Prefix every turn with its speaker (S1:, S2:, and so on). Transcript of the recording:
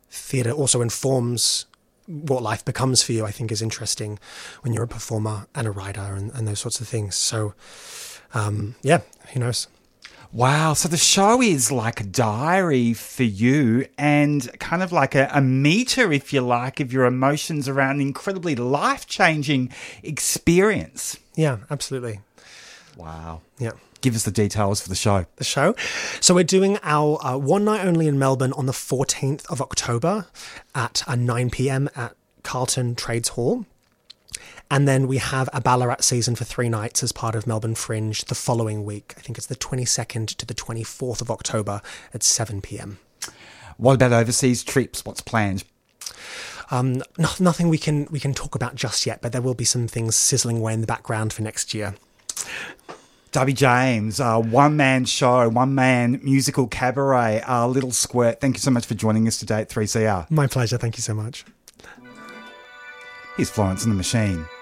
S1: theatre also informs what life becomes for you, I think is interesting when you're a performer and a writer and those sorts of things. So, who knows?
S2: Wow, so the show is like a diary for you and kind of like a meter, if you like, of your emotions around an incredibly life-changing experience.
S1: Yeah, absolutely.
S2: Wow.
S1: Yeah.
S2: Give us the details for the show.
S1: The show. So we're doing our one night only in Melbourne on the 14th of October at 9 p.m. at Carlton Trades Hall. And then we have a Ballarat season for 3 nights as part of Melbourne Fringe the following week. I think it's the 22nd to the 24th of October at 7 p.m.
S2: What about overseas trips? What's planned?
S1: Nothing we can talk about just yet, but there will be some things sizzling away in the background for next year.
S2: Darby James, one-man show, one-man musical cabaret, Little Squirt. Thank you so much for joining us today at 3CR.
S1: My pleasure. Thank you so much.
S2: Here's Florence and the Machine.